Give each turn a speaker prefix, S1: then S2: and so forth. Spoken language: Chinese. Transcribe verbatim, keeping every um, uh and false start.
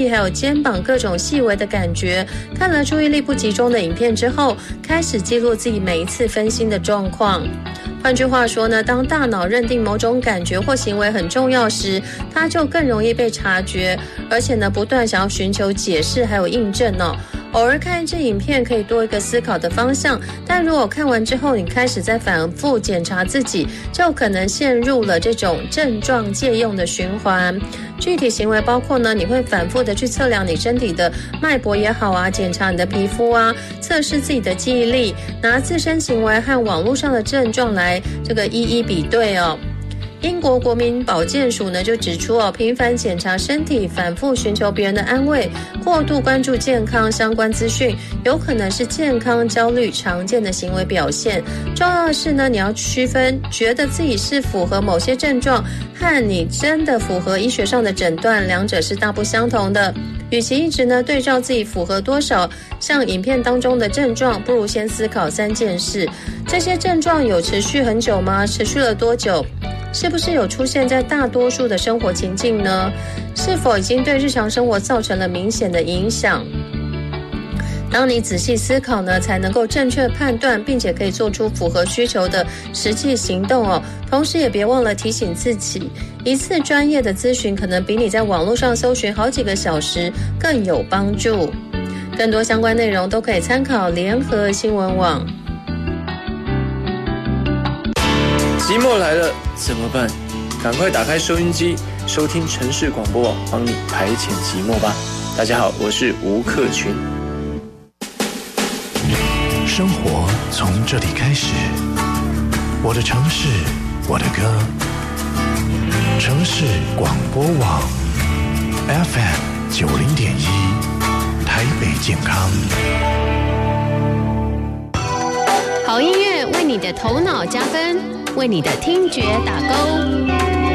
S1: 还有肩膀各种细微的感觉，看了注意力不集中的影片之后，开始记录自己每一次分心的状况。换句话说呢，当大脑认定某种感觉或行为很重要时，它就更容易被察觉，而且呢，不断想要寻求解释还有印证哦。偶尔看一支影片可以多一个思考的方向，但如果看完之后你开始在反复检查自己，就可能陷入了这种症状借用的循环。具体行为包括呢，你会反复的去测量你身体的脉搏也好啊，检查你的皮肤啊，测试自己的记忆力，拿自身行为和网络上的症状来这个一一比对哦。英国国民保健署呢就指出哦，频繁检查身体，反复寻求别人的安慰，过度关注健康相关资讯，有可能是健康焦虑常见的行为表现。重要的是呢，你要区分觉得自己是符合某些症状和你真的符合医学上的诊断，两者是大不相同的。与其一直呢对照自己符合多少像影片当中的症状，不如先思考三件事：这些症状有持续很久吗？持续了多久？是不是有出现在大多数的生活情境呢？是否已经对日常生活造成了明显的影响？当你仔细思考呢，才能够正确判断，并且可以做出符合需求的实际行动哦。同时也别忘了提醒自己，一次专业的咨询可能比你在网络上搜寻好几个小时更有帮助。更多相关内容都可以参考联合新闻网。
S2: 寂寞来了怎么办？赶快打开收音机，收听城市广播网，帮你排遣寂寞吧。大家好，我是吴克群。
S3: 生活从这里开始，我的城市，我的歌。城市广播网 F M 九零点一，台北健康。
S4: 好音乐为你的头脑加分，为你的听觉打勾。